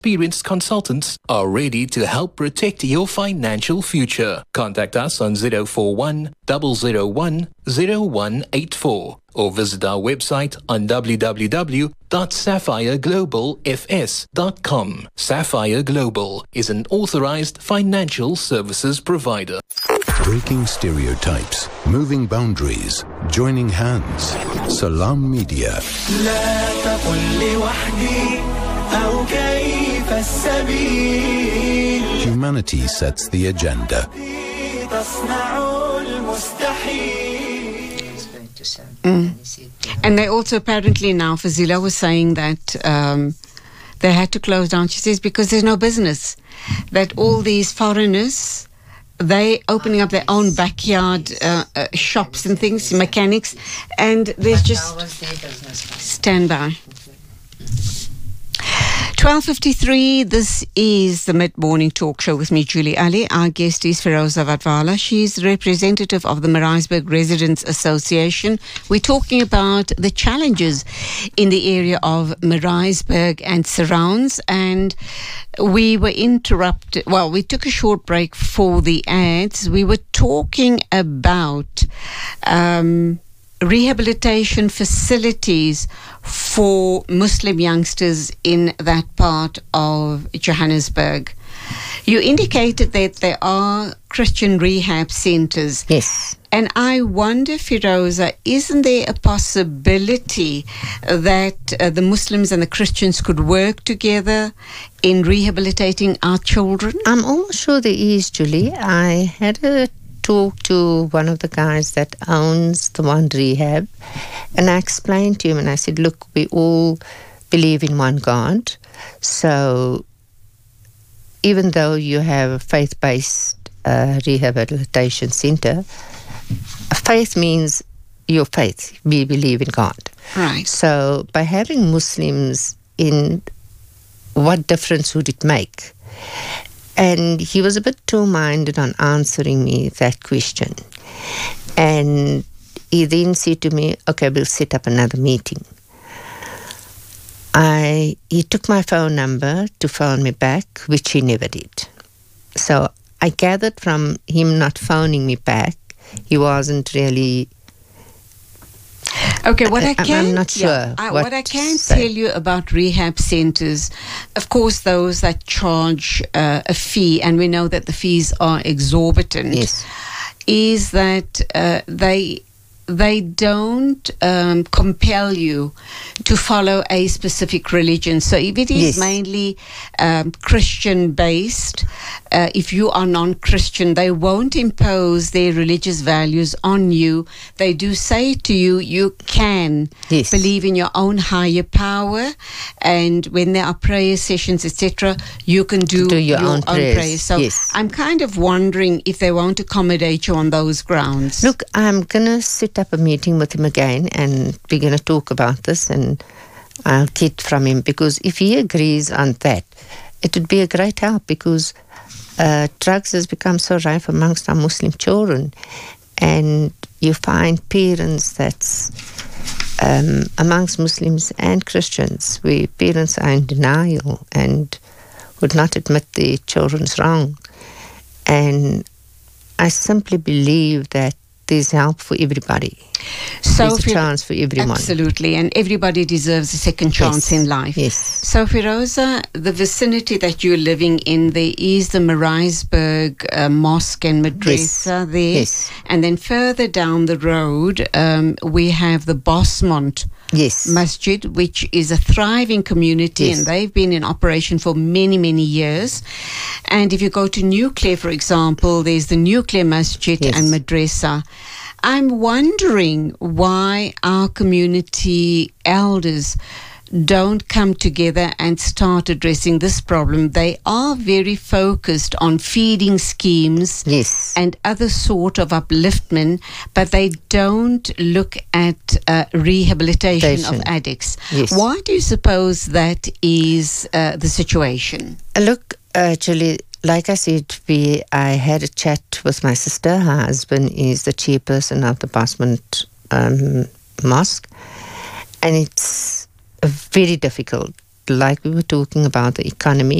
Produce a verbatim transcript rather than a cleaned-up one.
experienced consultants are ready to help protect your financial future. Contact us on zero four one, zero zero one, zero one eight four or visit our website on w w w dot sapphire global f s dot com. Sapphire Global is an authorized financial services provider. Breaking stereotypes, moving boundaries, joining hands. Salam Media. لا تقل لوحدي أو كيف السبيل. Humanity sets the agenda. تصنع المستحيل. Mm. And they also apparently now, Fazila was saying that um, they had to close down, she says, because there's no business. That all these foreigners, they opening up their own backyard uh, uh, shops and things, mechanics, and there's just stand by. twelve fifty-three, this is the Mid-Morning Talk Show with me, Julie Ali. Our guest is Firoza Vatvala. She's representative of the Maritzburg Residents Association. We're talking about the challenges in the area of Maritzburg and surrounds, and we were interrupted. Well, we took a short break for the ads. We were talking about um, rehabilitation facilities for Muslim youngsters in that part of Johannesburg. You indicated that there are Christian rehab centres. Yes. And I wonder, Firoza, isn't there a possibility that uh, the Muslims and the Christians could work together in rehabilitating our children? I'm almost sure there is, Julie. I had a talk to one of the guys that owns the one rehab, and I explained to him, and I said, look, we all believe in one God, so even though you have a faith-based uh, rehabilitation centre, faith means your faith, we believe in God. Right. So by having Muslims in, what difference would it make? And he was a bit two-minded on answering me that question. And he then said to me, okay, we'll set up another meeting. I He took my phone number to phone me back, which he never did. So I gathered from him not phoning me back, he wasn't really... Okay, what I, I can... I'm not sure. Yeah, I, what, what I can say. tell you about rehab centres, of course, those that charge uh, a fee, and we know that the fees are exorbitant, yes. is that uh, they... they don't um, compel you to follow a specific religion. So if it is yes. mainly um, Christian-based, uh, if you are non-Christian, they won't impose their religious values on you. They do say to you, you can yes. believe in your own higher power, and when there are prayer sessions, et cetera, you can do, do your, your own, own prayers. prayers. So yes. I'm kind of wondering if they won't accommodate you on those grounds. Look, I'm going to sit up a meeting with him again, and we're going to talk about this, and I'll get from him, because if he agrees on that, it would be a great help, because uh, drugs has become so rife amongst our Muslim children, and you find parents that's um, amongst Muslims and Christians, where parents are in denial and would not admit their children's wrong. And I simply believe that there's help for everybody. So there's a chance for everyone. Absolutely, and everybody deserves a second chance yes. in life. Yes. So, Firoza, the vicinity that you're living in, there is the Maritzburg uh, Mosque and Madrasa yes. there. Yes. And then further down the road, um, we have the Bosmont yes. Masjid, which is a thriving community, yes. and they've been in operation for many, many years. And if you go to Nuclear, for example, there's the Nuclear Masjid yes. and Madrasa. I'm wondering why our community elders don't come together and start addressing this problem. They are very focused on feeding schemes yes. and other sort of upliftment, but they don't look at uh, rehabilitation Station. of addicts. Yes. Why do you suppose that is uh, the situation? Uh, look, actually, like I said, we I had a chat with my sister. Her husband is the chairperson of the Bosmont um, Mosque, and it's very difficult. like we were talking about the economy,